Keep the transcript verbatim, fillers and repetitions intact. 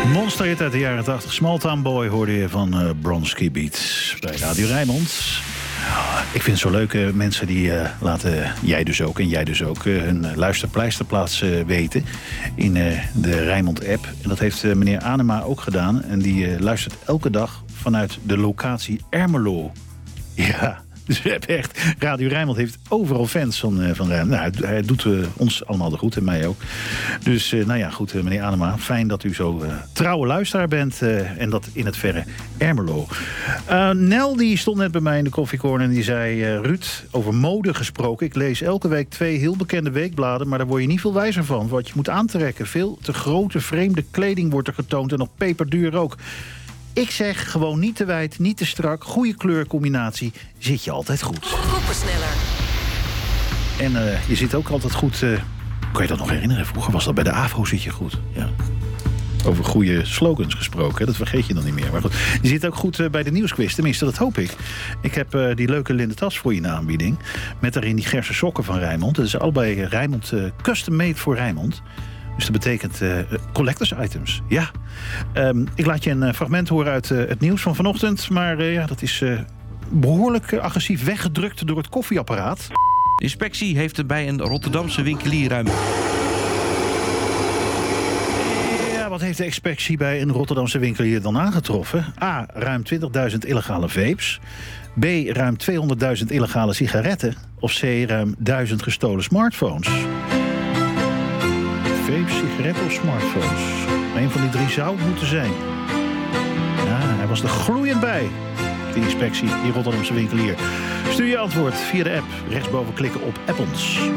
Monsterhit uit de jaren tachtig. Small Town Boy hoorde je van uh, Bronski Beats bij Radio Rijnmond. Ik vind het zo leuk, uh, mensen die uh, laten, jij dus ook en jij dus ook, uh, hun uh, luisterpleisterplaats uh, weten in uh, de Rijnmond-app. En dat heeft uh, meneer Anema ook gedaan. En die uh, luistert elke dag vanuit de locatie Ermelo. Ja. Dus we hebben echt, Radio Rijnmond heeft overal fans van, uh, van Rijnmond. Nou, hij, hij doet uh, ons allemaal de goed en mij ook. Dus uh, nou ja, goed, uh, meneer Anema, fijn dat u zo uh, trouwe luisteraar bent. Uh, en dat in het verre Ermelo. Uh, Nel die stond net bij mij in de koffiecorner en die zei... Uh, Ruud, over mode gesproken. Ik lees elke week twee heel bekende weekbladen... maar daar word je niet veel wijzer van. Wat je moet aantrekken. Veel te grote, vreemde kleding wordt er getoond en nog peperduur ook. Ik zeg gewoon niet te wijd, niet te strak. Goede kleurcombinatie, zit je altijd goed. Koppersneller. En uh, je zit ook altijd goed... Uh, kan je dat nog herinneren? Vroeger was dat bij de AVRO zit je goed. Ja. Over goede slogans gesproken, dat vergeet je dan niet meer. Maar goed, je zit ook goed uh, bij de nieuwsquiz. Tenminste, dat hoop ik. Ik heb uh, die leuke linnen tas voor je in de aanbieding. Met daarin die Gerse sokken van Rijnmond. Dat is allebei Rijnmond, uh, custom made voor Rijnmond. Dus dat betekent uh, collectors items. Ja. Um, ik laat je een uh, fragment horen uit uh, het nieuws van vanochtend. Maar uh, ja, dat is uh, behoorlijk uh, agressief weggedrukt door het koffieapparaat. De inspectie heeft er bij een Rotterdamse winkelier ruim... Ja, wat heeft de inspectie bij een Rotterdamse winkelier dan aangetroffen? A, ruim twintigduizend illegale vapes. B, ruim tweehonderdduizend illegale sigaretten. Of C, ruim duizend gestolen smartphones. Vapes, sigaretten of smartphones. Een van die drie zou het moeten zijn. Ja, hij was er gloeiend bij. De inspectie, die Rotterdamse winkelier. Stuur je antwoord via de app. Rechtsboven klikken op App ons.